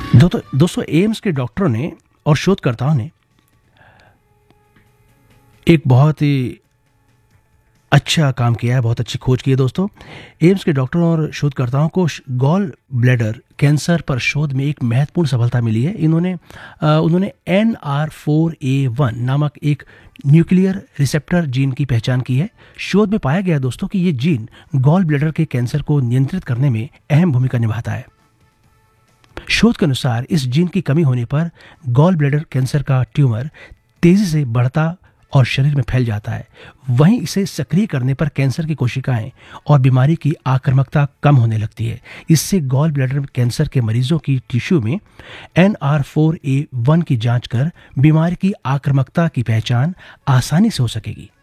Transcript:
दोस्तों एम्स के डॉक्टरों ने और शोधकर्ताओं ने एक बहुत ही अच्छा काम किया है, बहुत अच्छी खोज की है दोस्तों। एम्स के डॉक्टरों और शोधकर्ताओं को गॉल ब्लैडर कैंसर पर शोध में एक महत्वपूर्ण सफलता मिली है। उन्होंने NR4A1 नामक एक न्यूक्लियर रिसेप्टर जीन की पहचान की है। शोध में पाया गया दोस्तों कि ये जीन गॉल ब्लैडर के कैंसर को नियंत्रित करने में अहम भूमिका निभाता है। शोध के अनुसार इस जीन की कमी होने पर गॉल ब्लैडर कैंसर का ट्यूमर तेजी से बढ़ता और शरीर में फैल जाता है। वहीं इसे सक्रिय करने पर कैंसर की कोशिकाएं और बीमारी की आक्रामकता कम होने लगती है। इससे गॉल ब्लैडर कैंसर के मरीजों की टिश्यू में NR4A1 की जांच कर बीमारी की आक्रामकता की पहचान आसानी से हो सकेगी।